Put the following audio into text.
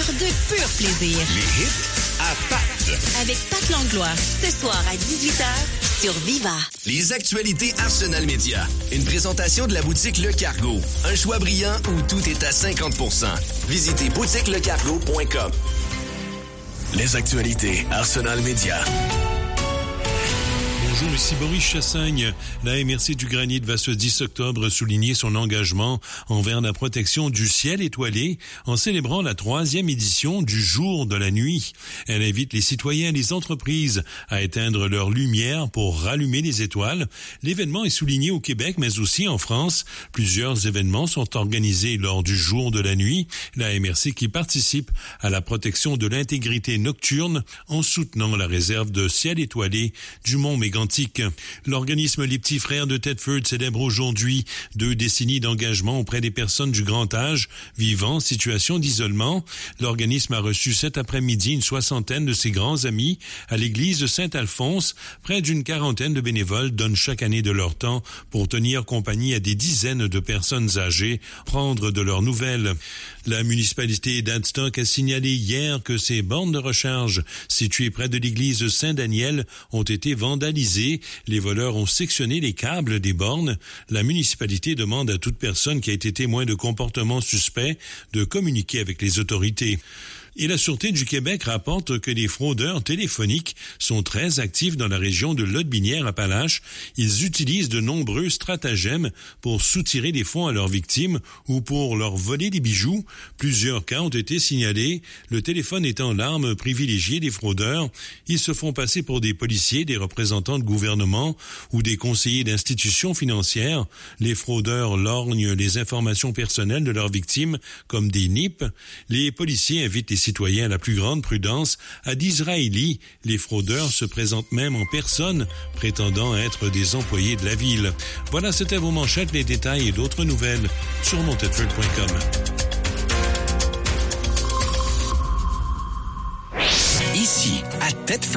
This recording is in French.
de pur plaisir. Les hits à Pat. Avec Pat Langlois, ce soir à 18h sur Viva. Les actualités Arsenal Média. Une présentation de la boutique Le Cargo. Un choix brillant où tout est à 50%. Visitez boutiquelecargo.com. Les actualités Arsenal Média. Bonjour, ici Boris Chassagne. La MRC du Granit va ce 10 octobre souligner son engagement envers la protection du ciel étoilé en célébrant la 3e édition du Jour de la nuit. Elle invite les citoyens et les entreprises à éteindre leur lumière pour rallumer les étoiles. L'événement est souligné au Québec, mais aussi en France. Plusieurs événements sont organisés lors du Jour de la nuit. La MRC qui participe à la protection de l'intégrité nocturne en soutenant la réserve de ciel étoilé du Mont Mégantic. L'organisme Les Petits Frères de Thetford célèbre aujourd'hui 2 décennies d'engagement auprès des personnes du grand âge vivant en situation d'isolement. L'organisme a reçu cet après-midi une 60aine de ses grands amis à l'église de Saint-Alphonse. Près d'une 40aine de bénévoles donnent chaque année de leur temps pour tenir compagnie à des dizaines de personnes âgées, prendre de leurs nouvelles. La municipalité d'Adstock a signalé hier que ses bornes de recharge situées près de l'église Saint-Daniel ont été vandalisées. Les voleurs ont sectionné les câbles des bornes. La municipalité demande à toute personne qui a été témoin de comportements suspects de communiquer avec les autorités. Et la Sûreté du Québec rapporte que les fraudeurs téléphoniques sont très actifs dans la région de Lotbinière-Appalaches. Ils utilisent de nombreux stratagèmes pour soutirer des fonds à leurs victimes ou pour leur voler des bijoux. Plusieurs cas ont été signalés. Le téléphone étant l'arme privilégiée des fraudeurs, ils se font passer pour des policiers, des représentants de gouvernement ou des conseillers d'institutions financières. Les fraudeurs lorgnent les informations personnelles de leurs victimes comme des NIP. Les policiers invitent les citoyens à la plus grande prudence. À Disraeli, les fraudeurs se présentent même en personne, prétendant être des employés de la ville. Voilà, c'était vos manchettes, les détails et d'autres nouvelles sur montedford.com. Ici, à Thetford.